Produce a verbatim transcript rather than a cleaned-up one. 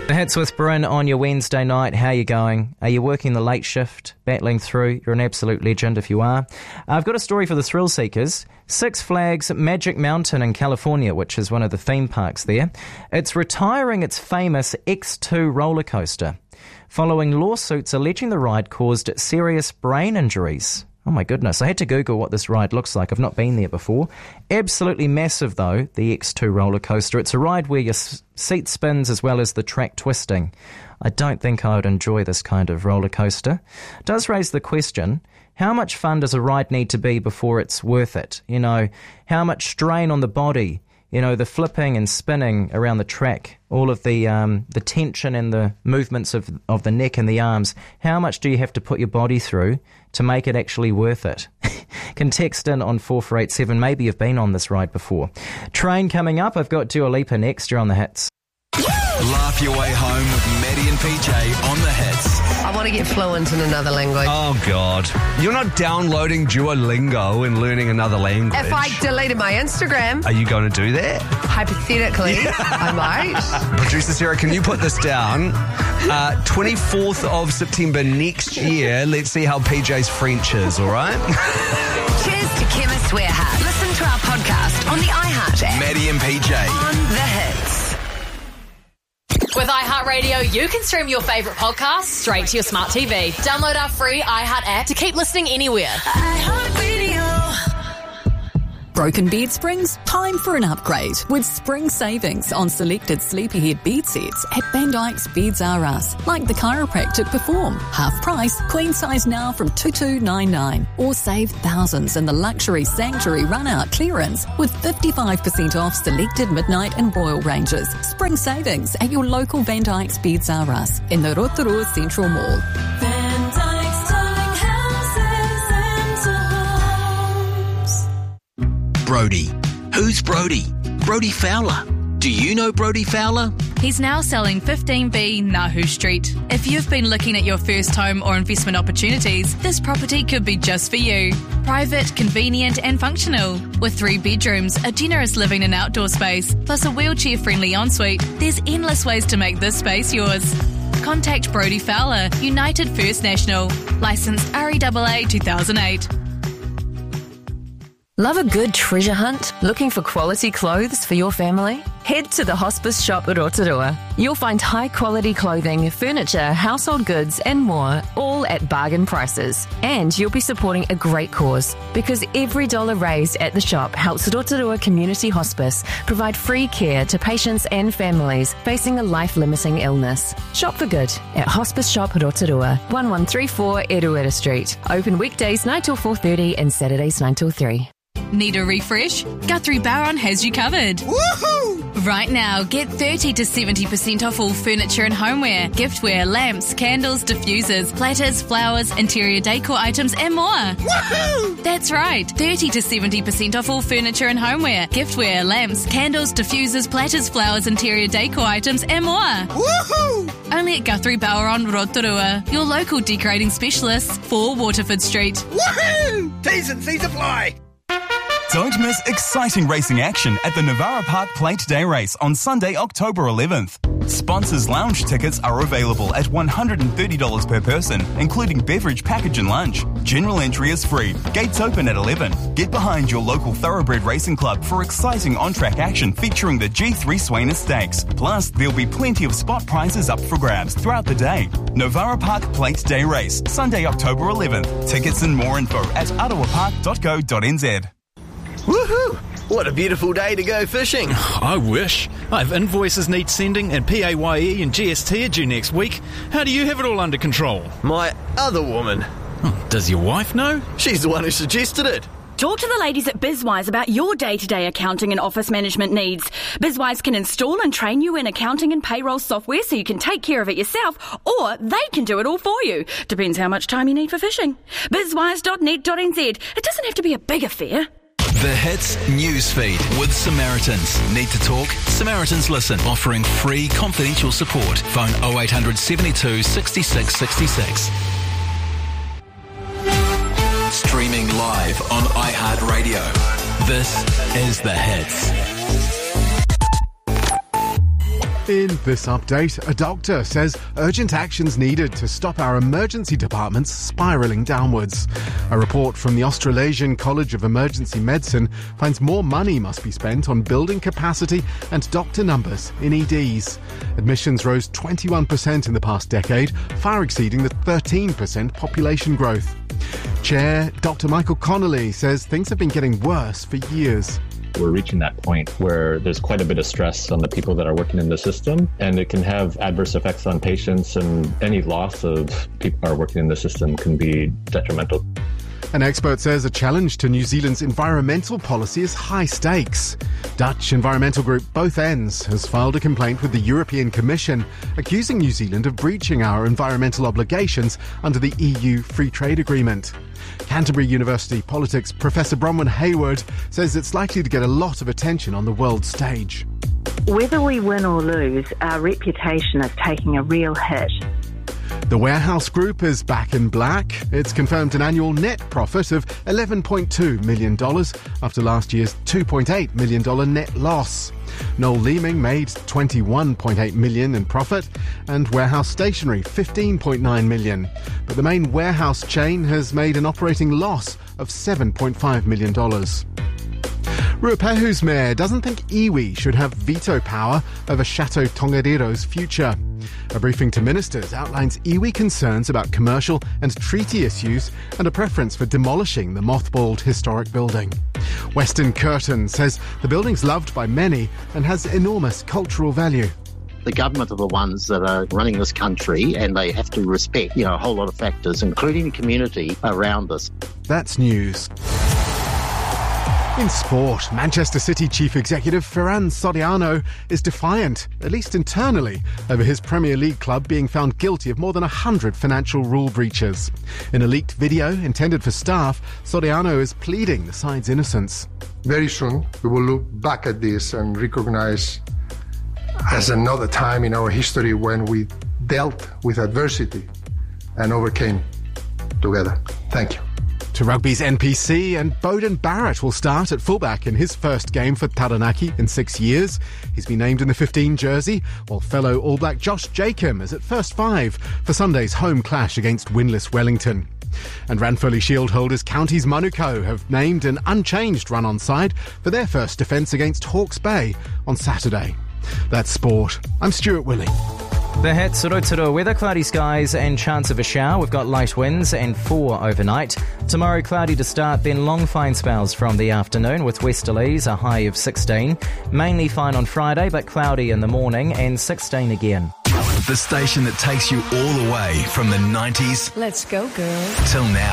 The Hits with Bryn on your Wednesday night. How are you going? Are you working the late shift, battling through? You're an absolute legend if you are. I've got a story for the thrill seekers. Six Flags Magic Mountain in California, which is one of the theme parks there, it's retiring its famous X two roller coaster, following lawsuits alleging the ride caused serious brain injuries. Oh my goodness, I had to Google what this ride looks like. I've not been there before. Absolutely massive though, the X two roller coaster. It's a ride where your s- seat spins as well as the track twisting. I don't think I would enjoy this kind of roller coaster. It does raise the question, how much fun does a ride need to be before it's worth it? You know, how much strain on the body? You know, the flipping and spinning around the track, all of the um, the tension and the movements of of the neck and the arms. How much do you have to put your body through to make it actually worth it? Can text in on four four eight seven. Maybe you've been on this ride before. Train coming up. I've got Dua Lipa next. You're on the Hits. Laugh your way home with Maddie and P J on the Hits. I want to get fluent in another language. Oh, God. You're not downloading Duolingo and learning another language. If I deleted my Instagram, Are you going to do that? hypothetically, I might. Producer Sarah, can you put this down? Uh, twenty-fourth of September next year. Let's see how P J's French is, all right? Cheers to Chemist Warehouse. Listen to our podcast on the iHeart app. Maddie and P J. On the Hits. With iHeartRadio, you can stream your favourite podcasts straight to your smart T V. Download our free iHeart app to keep listening anywhere. iHeartRadio. Broken bed springs? Time for an upgrade with spring savings on selected Sleepyhead bed sets at Van Dyke's Beds R Us, like the chiropractic Perform. Half price, queen size now from two two nine nine. Or save thousands in the luxury Sanctuary run-out clearance with fifty-five percent off selected Midnight and Royal ranges. Spring savings at your local Van Dyke's Beds R Us in the Rotorua Central Mall. Van Dyke's Darling Houses and Homes. Brody. Who's Brody? Brody Fowler. Do you know Brody Fowler? He's now selling fifteen B Nahu Street. If you've been looking at your first home or investment opportunities, this property could be just for you. Private, convenient and functional. With three bedrooms, a generous living and outdoor space, plus a wheelchair-friendly ensuite, there's endless ways to make this space yours. Contact Brody Fowler, United First National. Licensed R E A A two thousand eight. Love a good treasure hunt? Looking for quality clothes for your family? Head to the Hospice Shop at Rotorua. You'll find high-quality clothing, furniture, household goods and more, all at bargain prices. And you'll be supporting a great cause, because every dollar raised at the shop helps Rotorua Community Hospice provide free care to patients and families facing a life-limiting illness. Shop for good at Hospice Shop Rotorua, one one three four Eruera Street. Open weekdays nine till four thirty and Saturdays nine till three. Need a refresh? Guthrie Barron has you covered. Woohoo! Right now, get thirty to seventy percent off all furniture and homeware, giftware, lamps, candles, diffusers, platters, flowers, interior decor items and more. Woohoo! That's right, thirty to seventy percent off all furniture and homeware, giftware, lamps, candles, diffusers, platters, flowers, interior decor items and more. Woohoo! Only at Guthrie Barron, Rotorua, your local decorating specialists for Waterford Street. Woohoo! T's and C's apply. Don't miss exciting racing action at the Navara Park Plate Day Race on Sunday, October eleventh. Sponsors lounge tickets are available at one hundred thirty dollars per person, including beverage package and lunch. General entry is free. Gates open at eleven. Get behind your local Thoroughbred Racing Club for exciting on-track action featuring the G three Swainer Stakes. Plus, there'll be plenty of spot prizes up for grabs throughout the day. Navara Park Plate Day Race, Sunday, October eleventh. Tickets and more info at ottawa park dot co dot n z. Woohoo! What a beautiful day to go fishing. I wish. I have invoices need sending and P A Y E and G S T are due next week. How do you have it all under control? My other woman. Does your wife know? She's the one who suggested it. Talk to the ladies at BizWise about your day-to-day accounting and office management needs. BizWise can install and train you in accounting and payroll software so you can take care of it yourself, or they can do it all for you. Depends how much time you need for fishing. bizwise dot net dot n z. It doesn't have to be a big affair. The Hits Newsfeed with Samaritans. Need to talk? Samaritans Listen, offering free confidential support. Phone oh eight hundred seventy-two sixty-six sixty-six. Streaming live on iHeartRadio. This is The Hits. In this update, a doctor says urgent actions needed to stop our emergency departments spiralling downwards. A report from the Australasian College of Emergency Medicine finds more money must be spent on building capacity and doctor numbers in E Ds. Admissions rose twenty-one percent in the past decade, far exceeding the thirteen percent population growth. Chair Doctor Michael Connolly says things have been getting worse for years. We're reaching that point where there's quite a bit of stress on the people that are working in the system, and it can have adverse effects on patients, and any loss of people who are working in the system can be detrimental. An expert says a challenge to New Zealand's environmental policy is high stakes. Dutch environmental group Both Ends has filed a complaint with the European Commission, accusing New Zealand of breaching our environmental obligations under the E U Free Trade Agreement. Canterbury University politics professor Bronwyn Hayward says it's likely to get a lot of attention on the world stage. Whether we win or lose, our reputation is taking a real hit. The Warehouse Group is back in black. It's confirmed an annual net profit of eleven point two million dollars after last year's two point eight million dollars net loss. Noel Leeming made twenty-one point eight million dollars in profit and Warehouse Stationery fifteen point nine million dollars. But the main warehouse chain has made an operating loss of seven point five million dollars. Ruapehu's mayor doesn't think iwi should have veto power over Chateau Tongarero's future. A briefing to ministers outlines iwi concerns about commercial and treaty issues and a preference for demolishing the mothballed historic building. Western Curtin says the building's loved by many and has enormous cultural value. The government are the ones that are running this country, and they have to respect, you know, a whole lot of factors, including the community around us. That's news. In sport, Manchester City chief executive Ferran Soriano is defiant, at least internally, over his Premier League club being found guilty of more than one hundred financial rule breaches. In a leaked video intended for staff, Soriano is pleading the side's innocence. Very soon, we will look back at this and recognize as another time in our history when we dealt with adversity and overcame together. Thank you. To rugby's N P C, and Beauden Barrett will start at fullback in his first game for Taranaki in six years. He's been named in the fifteen jersey, while fellow All Black Josh Jacob is at first five for Sunday's home clash against winless Wellington. And Ranfurly Shield holders Counties Manukau have named an unchanged run-on side for their first defence against Hawke's Bay on Saturday. That's sport. I'm Stuart Willie. The hits, Rotorua weather, cloudy skies and chance of a shower. We've got light winds and four overnight. Tomorrow cloudy to start, then long fine spells from the afternoon with westerlies, a high of sixteen. Mainly fine on Friday, but cloudy in the morning and sixteen again. The station that takes you all the way from the nineties Let's go, girl. till now.